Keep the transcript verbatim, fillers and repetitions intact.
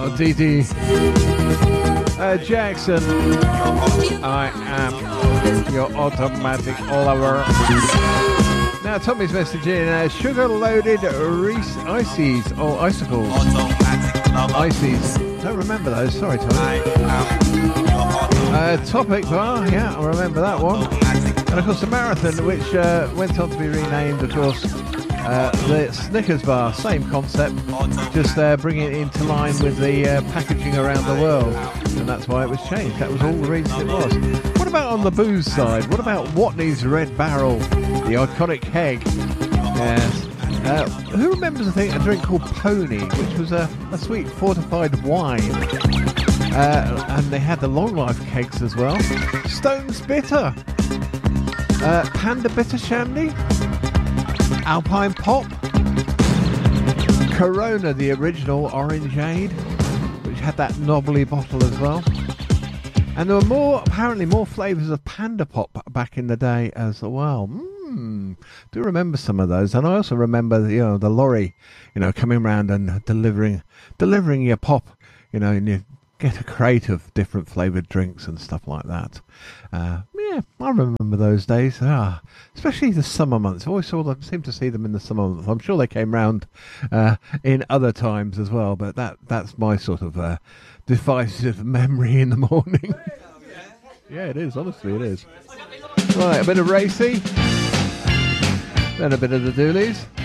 Oh, Dee Dee uh, Jackson. I am your automatic lover. Now, Tommy's message in uh, sugar-loaded Reese ices or icicles. Ices. Don't remember those. Sorry, Tommy. Uh, Topic Bar. Yeah, I remember that one. And of course, the Marathon, which uh, went on to be renamed, of course, uh, the Snickers Bar. Same concept, just uh, bringing it into line with the uh, packaging around the world, and that's why it was changed. That was all the reason it was. What about on the booze side? What about Watney's Red Barrel, the iconic keg? Yes. Uh, who remembers a thing, a drink called Pony, which was a, a sweet fortified wine? Uh, and they had the long life kegs as well. Stone's Bitter. Uh, Panda Bitter Shandy, Alpine Pop, Corona, the original Orangeade, which had that knobbly bottle as well. And there were more, apparently more flavours of Panda Pop back in the day as well. Mm, do remember some of those. And I also remember, you know, the lorry, you know, coming around and delivering, delivering your pop, you know, and you get a crate of different flavoured drinks and stuff like that. Uh, yeah, I remember those days. Ah, especially the summer months. I always saw them, seem to see them in the summer months. I'm sure they came round uh, in other times as well, but that that's my sort of uh, divisive memory in the morning. Yeah, it is. Honestly, it is. Right, a bit of Racy, then a bit of the Doolies.